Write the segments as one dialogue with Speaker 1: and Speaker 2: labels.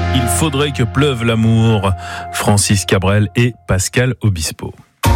Speaker 1: Il faudrait que pleuve l'amour. Francis Cabrel et Pascal Obispo.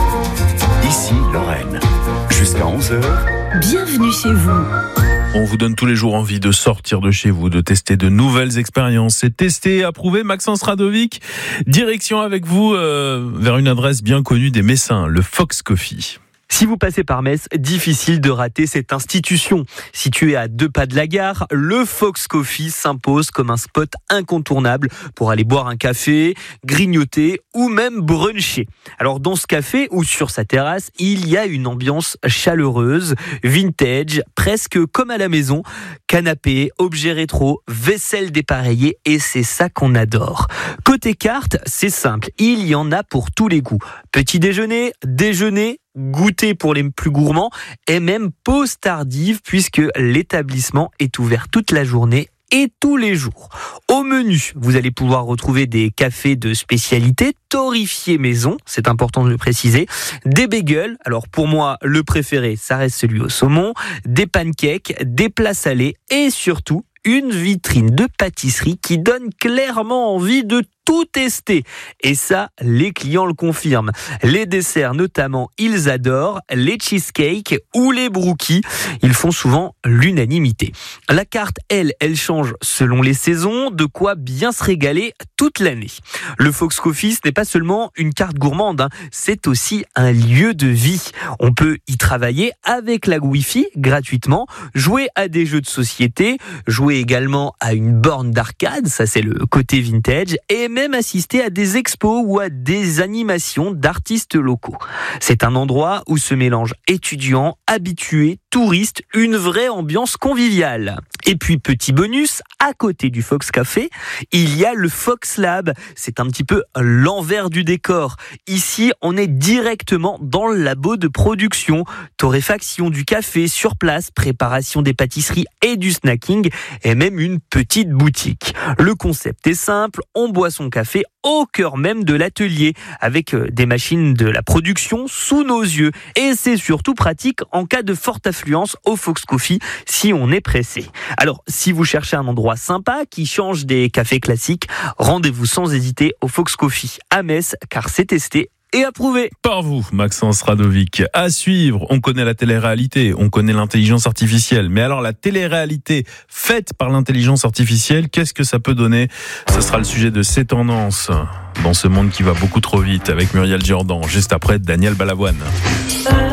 Speaker 2: Ici Lorraine, jusqu'à 11h.
Speaker 3: Bienvenue chez vous.
Speaker 1: On vous donne tous les jours envie de sortir de chez vous, de tester de nouvelles expériences. C'est testé et approuvé. Maxence Radovic, direction avec vous vers une adresse bien connue des Messins, le Fox Coffee.
Speaker 4: Si vous passez par Metz, difficile de rater cette institution. Située à 2 pas de la gare, le Fox Coffee s'impose comme un spot incontournable pour aller boire un café, grignoter ou même bruncher. Alors dans ce café ou sur sa terrasse, il y a une ambiance chaleureuse, vintage, presque comme à la maison. Canapé, objets rétro, vaisselle dépareillée et c'est ça qu'on adore. Côté carte, c'est simple, il y en a pour tous les goûts. Petit déjeuner, déjeuner, goûter pour les plus gourmands et même pause tardive puisque l'établissement est ouvert toute la journée et tous les jours. Au menu, vous allez pouvoir retrouver des cafés de spécialité torréfiés maison, c'est important de le préciser, des bagels, alors pour moi le préféré ça reste celui au saumon, des pancakes, des plats salés et surtout une vitrine de pâtisserie qui donne clairement envie de tout tester. Et ça, les clients le confirment. Les desserts notamment, ils adorent les cheesecakes ou les brookies. Ils font souvent l'unanimité. La carte, elle change selon les saisons, de quoi bien se régaler toute l'année. Le Fox Coffee, ce n'est pas seulement une carte gourmande, c'est aussi un lieu de vie. On peut y travailler avec la Wi-Fi gratuitement, jouer à des jeux de société, jouer également à une borne d'arcade, ça c'est le côté vintage, et même assister à des expos ou à des animations d'artistes locaux. C'est un endroit où se mélangent étudiants, habitués, touristes, une vraie ambiance conviviale. Et puis petit bonus, à côté du Fox Café, il y a le Fox Lab. C'est un petit peu l'envers du décor. Ici, on est directement dans le labo de production, torréfaction du café sur place, préparation des pâtisseries et du snacking, et même une petite boutique. Le concept est simple, on boit son café au cœur même de l'atelier, avec des machines de la production sous nos yeux. Et c'est surtout pratique en cas de forte affluence au Fox Coffee si on est pressé. Alors, si vous cherchez un endroit sympa qui change des cafés classiques, rendez-vous sans hésiter au Fox Coffee à Metz, car c'est testé et approuvé.
Speaker 1: Par vous, Maxence Radovic. À suivre, on connaît la télé-réalité, on connaît l'intelligence artificielle. Mais alors, la télé-réalité faite par l'intelligence artificielle, qu'est-ce que ça peut donner ? Ce sera le sujet de ces tendances dans ce monde qui va beaucoup trop vite avec Muriel Jordan, juste après Daniel Balavoine.